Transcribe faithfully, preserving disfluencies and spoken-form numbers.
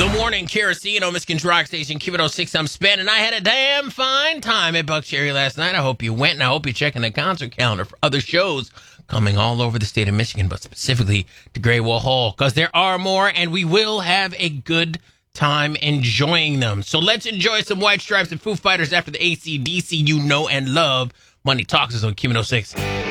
The morning Kerosene, Michigan's rock station, Q one oh six. I'm spending. I had a damn fine time at Buck Cherry last night. I hope you went, and I hope you're checking the concert calendar for other shows coming all over the state of Michigan, but specifically to Great Wall Hall, because there are more, and we will have a good time enjoying them. So let's enjoy some White Stripes and Foo Fighters after the A C D C you know and love. Money Talks is on Q one oh six.